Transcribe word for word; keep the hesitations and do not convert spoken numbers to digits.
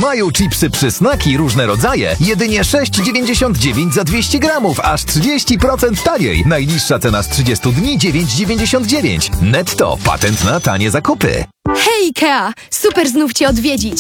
Mają chipsy przysnaki różne rodzaje. Jedynie sześć dziewięćdziesiąt dziewięć za dwieście gramów, aż trzydzieści procent taniej. Najniższa cena z trzydziestu dni dziewięć dziewięćdziesiąt dziewięć. Netto, patent na tanie zakupy. Hej, Ikea! Super znów Cię odwiedzić!